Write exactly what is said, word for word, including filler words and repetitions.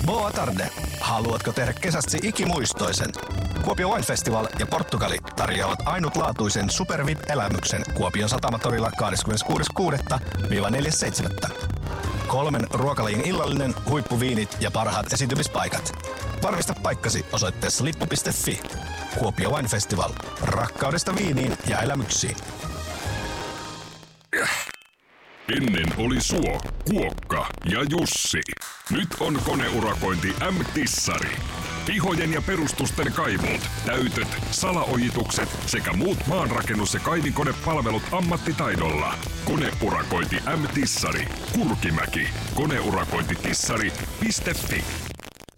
Boa tarde. Haluatko tehdä kesäsi ikimuistoisen? Kuopion Wine Festival ja Portugali tarjoavat ainutlaatuisen Super V I P-elämyksen Kuopion Satamatorilla kahdeskymmeneskuudes kuudetta neljäs seitsemättä. Kolmen ruokalajin illallinen, huippuviinit ja parhaat esiintymispaikat. Varmista paikkasi osoitteessa lippu piste fi. Kuopio Wine Festival. Rakkaudesta viiniin ja elämyksiin. Ennen oli Suo, Kuokka ja Jussi. Nyt on koneurakointi M-Tissari. Pihojen ja perustusten kaivut, täytöt, salaojitukset sekä muut maanrakennus- ja kaivinkonepalvelut ammattitaidolla. Koneurakointi M-Tissari. Kurkimäki. Koneurakointitissari piste fi.